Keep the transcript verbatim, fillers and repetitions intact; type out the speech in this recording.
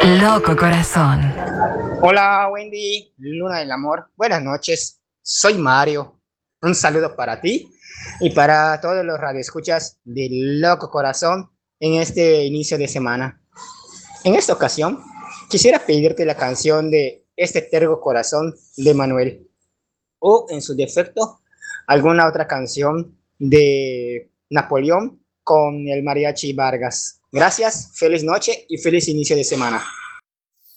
Loco Corazón. Hola Wendy, Luna del Amor. Buenas noches, soy Mario. Un saludo para ti y para todos los radioescuchas de Loco Corazón en este inicio de semana. En esta ocasión, quisiera pedirte la canción de Este Terco Corazón de Manuel o, en su defecto, alguna otra canción de Napoleón con el Mariachi Vargas. Gracias, feliz noche y feliz inicio de semana.